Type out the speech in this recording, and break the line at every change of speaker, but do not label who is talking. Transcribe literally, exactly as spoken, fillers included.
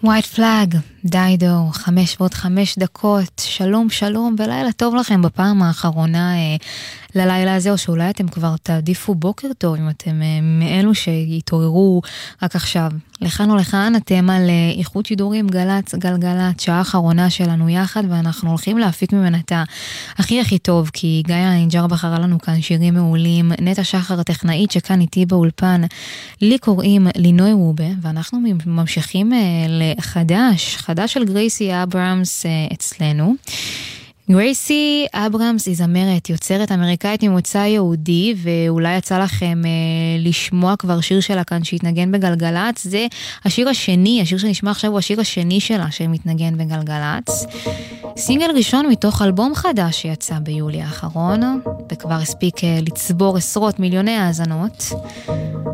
ווייט פלאג, דיידו, חמש ועוד חמש דקות, שלום שלום ולילה טוב לכם בפעם האחרונה אה, ללילה הזה, או שאולי אתם כבר תעדיפו בוקר טוב אם אתם אה, מאלו שיתעוררו רק עכשיו. לכאן או לכאן אתם על אה, איכות שידורים גלץ גלגלת, שעה האחרונה שלנו יחד, ואנחנו הולכים להפיק ממנה את הכי הכי טוב, כי גיא אינג'ר בחרה לנו כאן שירים מעולים, נטע שחר הטכנאית שכאן איתי באולפן, לי קוראים לינוי וובה, ואנחנו ממשיכים אה, לחדש, חדש של גרייסי אברהמס אצלנו. גרייסי אברהמס היא זמרת, יוצרת אמריקאית ממוצא יהודי, ואולי יצא לכם אה, לשמוע כבר שיר שלה כאן שהתנגן בגלגלץ. זה השיר השני, השיר שנשמע עכשיו הוא השיר השני שלה שמתנגן בגלגלץ. סינגל ראשון מתוך אלבום חדש שיצא ביולי האחרון, וכבר הספיק אה, לצבור עשרות מיליוני האזנות.